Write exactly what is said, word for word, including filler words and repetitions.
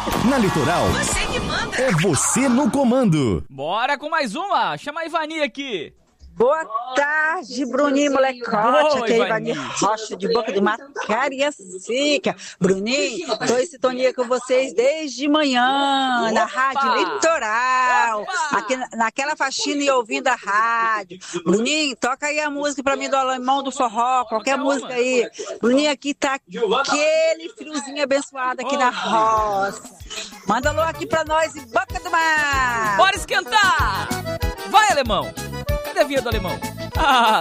Na Litoral, Você que manda. é você no comando. Bora com mais uma. Chama a Ivani aqui. Boa tarde, Bruninho Molecote. Boa, Aqui é Ivani Ivani. Rocha, de Boca do Mato, Cariacica. Bruninho, tô em sintonia com vocês desde manhã, na Rádio Litoral. Opa! Aqui na- naquela faxina e ouvindo a rádio. Bruninho, toca aí a música pra mim do Alemão do Forró, qualquer Qualquer música uma. aí. Bruninho, aqui tá aquele friozinho abençoado aqui na roça. Manda alô aqui pra nós em Boca do Mar. Bora esquentar. Vai, alemão. Cadê a vinha do alemão? Ah,